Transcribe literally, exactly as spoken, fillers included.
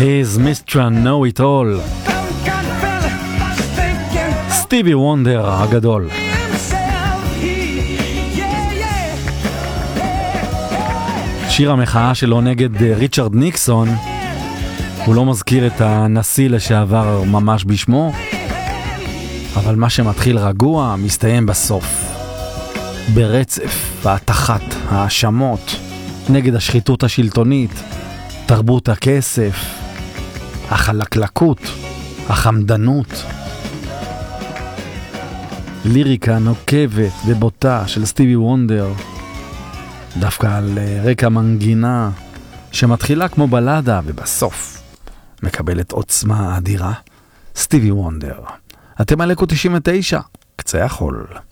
His mister know it all. סטיבי וונדר הגדול. שיר המחאה שלו נגד ריצ'רד ניקסון, הוא לא מזכיר את הנשיא לשעבר ממש בשמו, אבל מה שמתחיל רגוע מסתיים בסוף. ברצף, והתחת, האשמות, נגד השחיתות השלטונית, תרבות הכסף, החלקלקות, החמדנות. ליריקה נוקבת ובוטה של סטיבי וונדר, דווקא על רקע מנגינה שמתחילה כמו בלדה ובסוף מקבלת עוצמה אדירה. סטיבי וונדר. אתם על אקו תשעים ותשע, קצה החול.